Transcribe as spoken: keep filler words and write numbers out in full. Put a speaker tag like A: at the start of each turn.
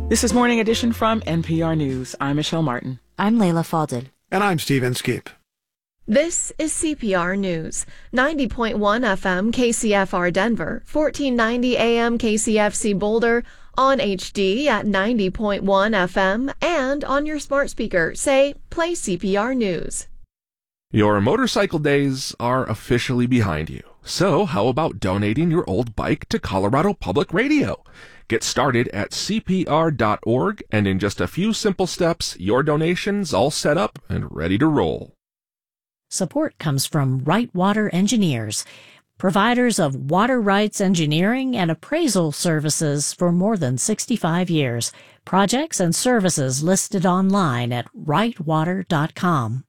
A: This is Morning Edition from N P R News. I'm Michelle Martin.
B: I'm Leila Fadel.
C: And I'm Steve Inskeep.
D: This is C P R News. ninety point one F M K C F R Denver, fourteen ninety A M K C F C Boulder, on H D at ninety point one F M, and on your smart speaker, say, play C P R News.
E: Your motorcycle days are officially behind you. So how about donating your old bike to Colorado Public Radio? Get started at C P R dot org, and in just a few simple steps, your donation's all set up and ready to roll.
B: Support comes from Right Water Engineers, providers of water rights engineering and appraisal services for more than sixty-five years. Projects and services listed online at right water dot com.